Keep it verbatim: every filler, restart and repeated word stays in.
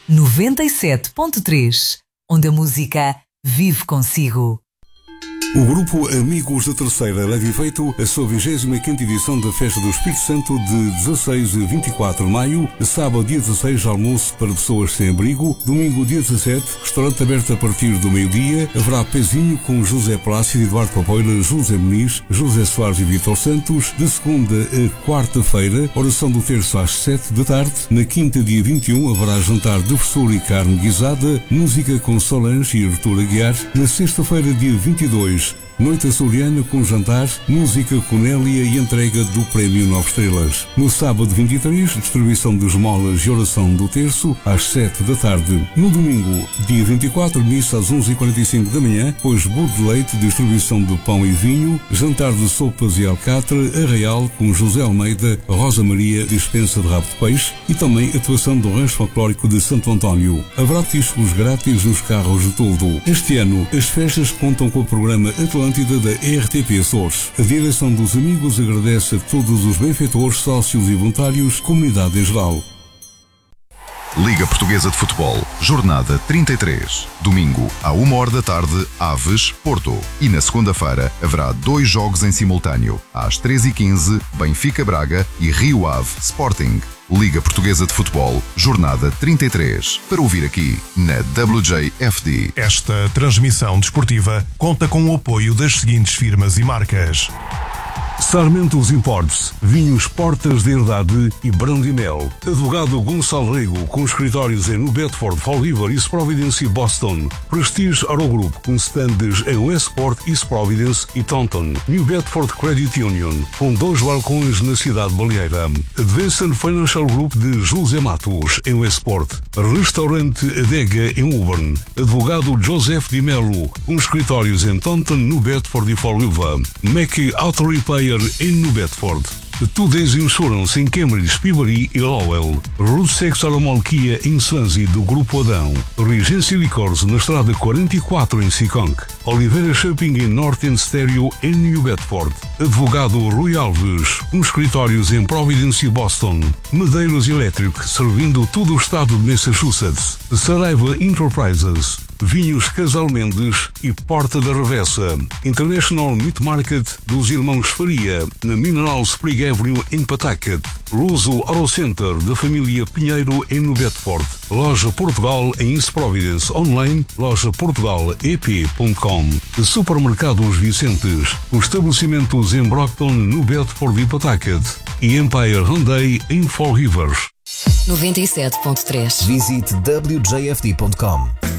noventa e sete ponto três, onde a música vive consigo. O grupo Amigos da Terceira leva efeito a sua vigésima quinta edição da Festa do Espírito Santo de dezasseis a vinte e quatro de maio, sábado dia dezasseis, almoço para pessoas sem abrigo, domingo dia dezassete, restaurante aberto a partir do meio-dia, haverá pezinho com José Plácido, Eduardo Papoila, José Muniz, José Soares e Vítor Santos, de segunda a quarta-feira, oração do terço às sete da tarde, na quinta dia vinte e um haverá jantar de professor e carne guisada, música com Solange e Artur Aguiar, na sexta-feira dia vinte e dois, noite açoriana com jantar, música com Nélia e entrega do Prémio Nove Estrelas. No sábado vinte e três, distribuição de esmolas e oração do terço às sete da tarde. No domingo, dia vinte e quatro, missa às onze e quarenta e cinco da manhã, depois bolo de leite, distribuição de pão e vinho, jantar de sopas e alcatra, arraial com José Almeida, Rosa Maria, dispensa de rabo de peixe e também atuação do rancho folclórico de Santo António. Haverá tiscos grátis nos carros de todo. Este ano, as festas contam com o programa Atlântico da R T P Açores. A direção dos Amigos agradece a todos os benfeitores, sócios e voluntários, comunidade em geral. Liga Portuguesa de Futebol, jornada trinta e três. Domingo, à uma hora da tarde, Aves, Porto. E na segunda-feira, haverá dois jogos em simultâneo. Às treze e quinze, Benfica Braga e Rio Ave Sporting. Liga Portuguesa de Futebol, jornada trinta e três. Para ouvir aqui, na W J F D. Esta transmissão desportiva conta com o apoio das seguintes firmas e marcas: Sarmentos Imports, vinhos Portas de Herdade e Brandimel. Advogado Gonçalo Rego, com escritórios em New Bedford, Fall River, East Providence e Boston. Prestige Aerogroup, com stands em Westport, East Providence e Taunton. New Bedford Credit Union, com dois balcões na cidade baleeira. Advanced Financial Group de José Matos, em Westport. Restaurante Adega, em Woburn. Advogado Joseph Di Melo, com escritórios em Taunton, New Bedford e Fall River. Mackey Auto Repair em New Bedford. Two Days Insurance em Cambridge, Peabody e Lowell. Route seis Alamol Kia em Swansea do Grupo Adão. Regency Liquors na estrada quarenta e quatro em Seekonk. Oliveira Shopping em North End Stereo em New Bedford. Advogado Rui Alves, com escritórios em Providence e Boston. Medeiros Electric, servindo todo o estado de Massachusetts. Saraiva Enterprises. Vinhos Casal Mendes e Porta da Revessa. International Meat Market dos Irmãos Faria, na Mineral Spring Avenue em Pawtucket. Rosso Auto Center da família Pinheiro em New Bedford. Loja Portugal em East Providence. Online, loja portugal e p ponto com. Supermercados Vicentes. Os estabelecimentos em Brockton, New Bedford e Pawtucket. E Empire Hyundai em Fall River. noventa e sete ponto três. Visite w j f d ponto com.